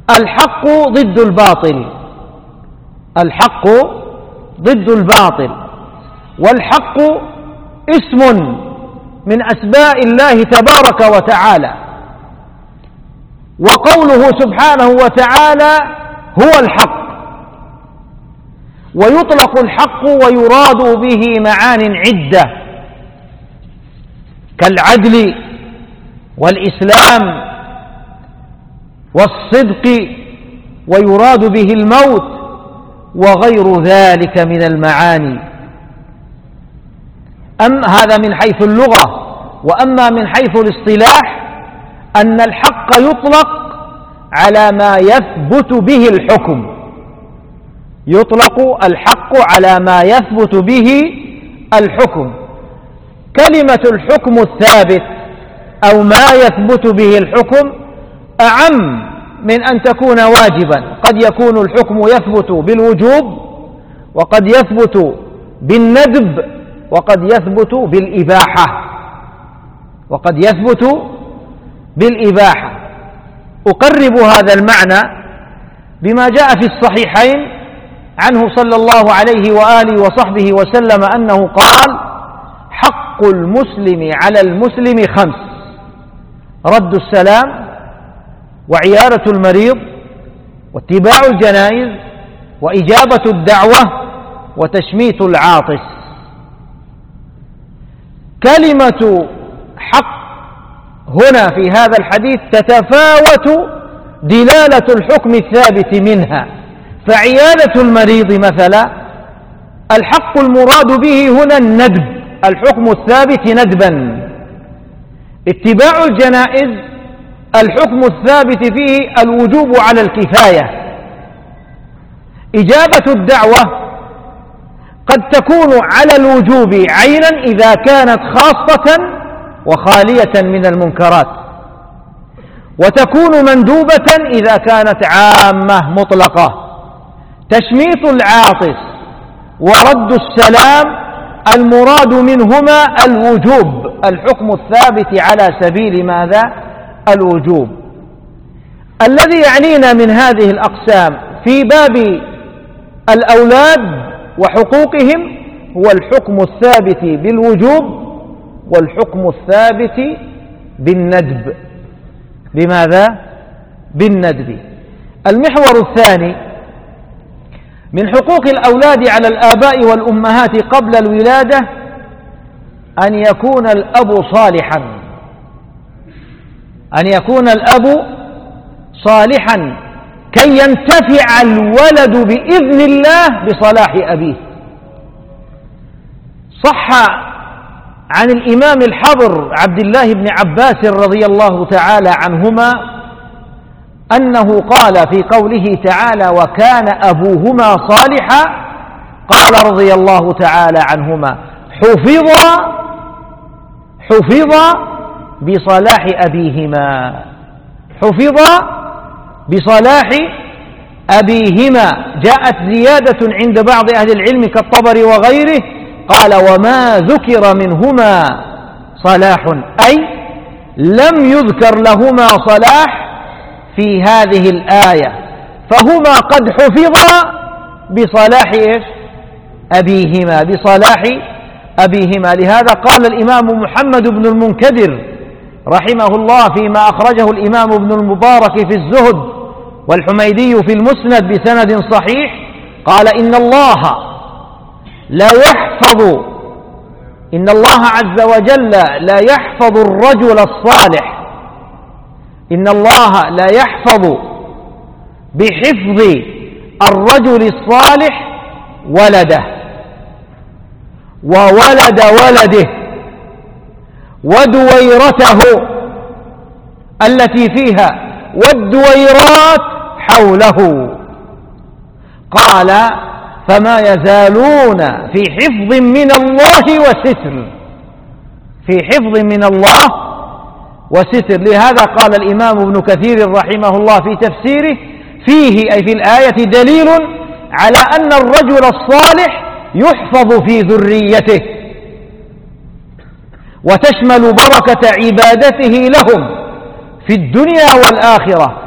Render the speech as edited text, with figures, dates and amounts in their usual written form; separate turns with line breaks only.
الحق ضد الباطل، الحق ضد الباطل، والحق اسم من أسماء الله تبارك وتعالى، وقوله سبحانه وتعالى هو الحق، ويطلق الحق ويراد به معان عدة كالعدل والإسلام والصدق، ويراد به الموت وغير ذلك من المعاني. هذا من حيث اللغة. وأما من حيث الاصطلاح أن الحق يطلق على ما يثبت به الحكم، يطلق الحق على ما يثبت به الحكم. كلمة الحكم الثابت أو ما يثبت به الحكم أعم من أن تكون واجبا. قد يكون الحكم يثبت بالوجوب، وقد يثبت بالندب، وقد يثبت بالإباحة، وقد يثبت بالإباحة. أقرب هذا المعنى بما جاء في الصحيحين عنه صلى الله عليه وآله وصحبه وسلم أنه قال: حق المسلم على المسلم 5: رد السلام، وعيادة المريض، واتباع الجنائز، وإجابة الدعوة، وتشميت العاطس. كلمة حق هنا في هذا الحديث تتفاوت دلالة الحكم الثابت منها. فعيادة المريض مثلا الحق المراد به هنا الندب، الحكم الثابت ندبا. اتباع الجنائز الحكم الثابت فيه الوجوب على الكفاية. إجابة الدعوة قد تكون على الوجوب عينا إذا كانت خاصة وخالية من المنكرات، وتكون مندوبة إذا كانت عامة مطلقة. تشميت العاطس ورد السلام المراد منهما الوجوب، الحكم الثابت على سبيل ماذا؟ الوجوب. الذي يعنينا من هذه الأقسام في باب الأولاد وحقوقهم هو الحكم الثابت بالوجوب والحكم الثابت بالندب. بماذا؟ بالندب. المحور الثاني من حقوق الأولاد على الآباء والأمهات قبل الولادة أن يكون الأب صالحا، أن يكون الأب صالحا كي ينتفع الولد بإذن الله بصلاح أبيه. صح عن الإمام الحبر عبد الله بن عباس رضي الله تعالى عنهما أنه قال في قوله تعالى: وكان أبوهما صالحا، قال رضي الله تعالى عنهما: حفظ بصلاح أبيهما، حفظ بصلاح أبيهما. جاءت زيادة عند بعض أهل العلم كالطبري وغيره، قال: وما ذكر منهما صلاح، أي لم يذكر لهما صلاح في هذه الآية، فهما قد حفظا بصلاح أبيهما، بصلاح أبيهما. لهذا قال الإمام محمد بن المنكدر رحمه الله فيما أخرجه الإمام ابن المبارك في الزهد والحميدي في المسند بسند صحيح، قال: إن الله عز وجل لا يحفظ الرجل الصالح، إن الله لا يحفظ بحفظ الرجل الصالح ولده وولد ولده ودويرته التي فيها والدويرات حوله. قال: فما يزالون في حفظ من الله وستر، في حفظ من الله وستر. لهذا قال الإمام ابن كثير رحمه الله في تفسيره: فيه أي في الآية دليل على أن الرجل الصالح يحفظ في ذريته، وتشمل بركة عبادته لهم في الدنيا والآخرة.